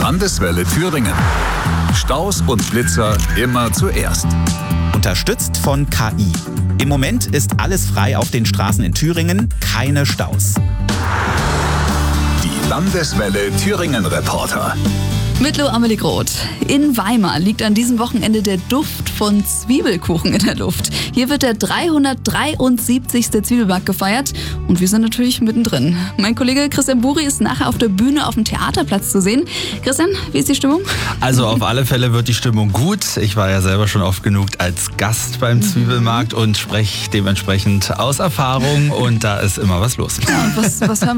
Landeswelle Thüringen. Staus und Blitzer immer zuerst. Unterstützt von KI. Im Moment ist alles frei auf den Straßen in Thüringen, keine Staus. Die Landeswelle Thüringen Reporter. Mit Lo Amelie Groth. In Weimar liegt an diesem Wochenende der Duft von Zwiebelkuchen in der Luft. Hier wird der 373. Zwiebelmarkt gefeiert und wir sind natürlich mittendrin. Mein Kollege Christian Buri ist nachher auf der Bühne auf dem Theaterplatz zu sehen. Christian, wie ist die Stimmung? Also auf alle Fälle wird die Stimmung gut. Ich war ja selber schon oft genug als Gast beim Zwiebelmarkt und spreche dementsprechend aus Erfahrung und da ist immer was los. Ja, und was hören